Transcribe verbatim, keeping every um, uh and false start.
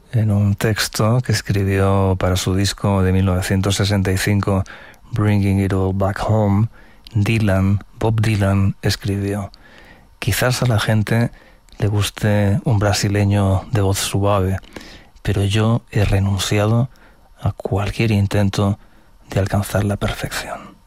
En un texto que escribió para su disco de mil novecientos sesenta y cinco, Bringing It All Back Home, Dylan, Bob Dylan, escribió: quizás a la gente le guste un brasileño de voz suave, pero yo he renunciado a cualquier intento de alcanzar la perfección.